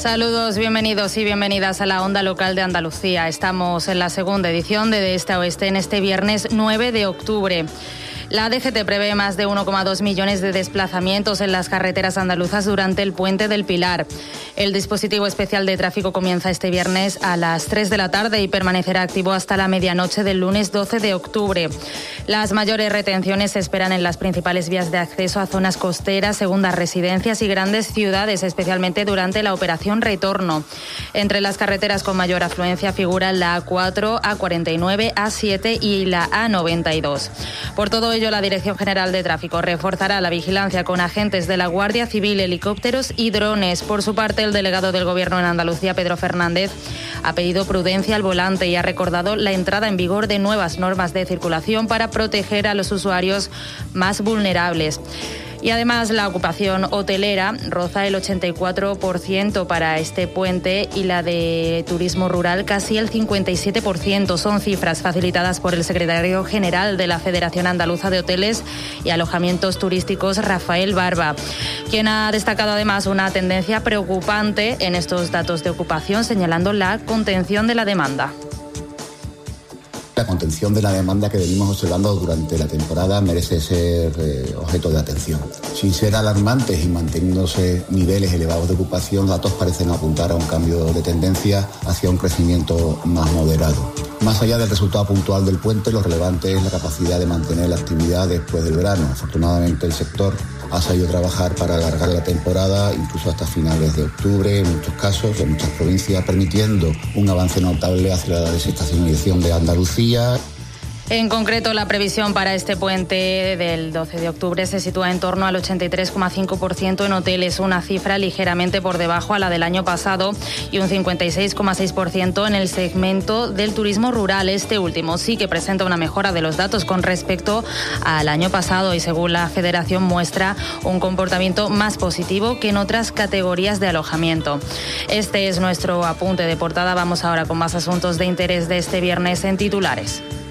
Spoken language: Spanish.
Saludos, bienvenidos y bienvenidas a la Onda Local de Andalucía. Estamos en la segunda edición de Este a Oeste en este viernes 9 de octubre. La DGT prevé más de 1,2 millones de desplazamientos en las carreteras andaluzas durante el Puente del Pilar. El dispositivo especial de tráfico comienza este viernes a las 3 de la tarde y permanecerá activo hasta la medianoche del lunes 12 de octubre. Las mayores retenciones se esperan en las principales vías de acceso a zonas costeras, segundas residencias y grandes ciudades, especialmente durante la operación Retorno. Entre las carreteras con mayor afluencia figuran la A4, A49, A7 y la A92. Por todo ello, la Dirección General de Tráfico reforzará la vigilancia con agentes de la Guardia Civil, helicópteros y drones. Por su parte, el delegado del Gobierno en Andalucía, Pedro Fernández, ha pedido prudencia al volante y ha recordado la entrada en vigor de nuevas normas de circulación para proteger a los usuarios más vulnerables. Y además la ocupación hotelera roza el 84% para este puente y la de turismo rural casi el 57%. Son cifras facilitadas por el secretario general de la Federación Andaluza de Hoteles y Alojamientos Turísticos, Rafael Barba, quien ha destacado además una tendencia preocupante en estos datos de ocupación, señalando la contención de la demanda. La contención de la demanda que venimos observando durante la temporada merece ser objeto de atención. Sin ser alarmantes y manteniéndose niveles elevados de ocupación, datos parecen apuntar a un cambio de tendencia hacia un crecimiento más moderado. Más allá del resultado puntual del puente, lo relevante es la capacidad de mantener la actividad después del verano. Afortunadamente, el sector ha sabido trabajar para alargar la temporada, incluso hasta finales de octubre, en muchos casos, en muchas provincias, permitiendo un avance notable hacia la desestacionalización de Andalucía. En concreto, la previsión para este puente del 12 de octubre se sitúa en torno al 83,5% en hoteles, una cifra ligeramente por debajo a la del año pasado, y un 56,6% en el segmento del turismo rural. Este último sí que presenta una mejora de los datos con respecto al año pasado y, según la Federación, muestra un comportamiento más positivo que en otras categorías de alojamiento. Este es nuestro apunte de portada. Vamos ahora con más asuntos de interés de este viernes en titulares.